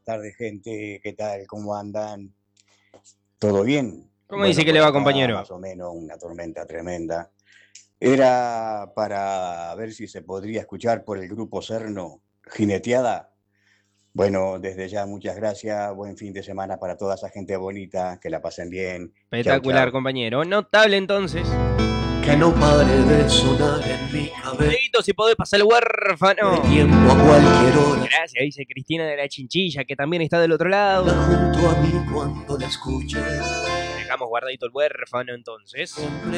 tardes, gente. ¿Qué tal? ¿Cómo andan? ¿Todo bien? ¿Cómo dice Bueno, que por le va, acá compañero? más o menos una tormenta tremenda. Era para ver si se podría escuchar por el grupo Cerno, Jineteada. Bueno, desde ya muchas gracias. Buen fin de semana para toda esa gente bonita. Que la pasen bien. Chau, Espectacular, chau. compañero. Notable, entonces. Que no pare de sonar en mi cabeza. Dieguito, si podés pasar el huérfano. De tiempo a cualquier hora. Gracias, dice Cristina de la Chinchilla, que también está del otro lado. Está junto a mí cuando la escuche. Dejamos guardadito el huérfano, entonces.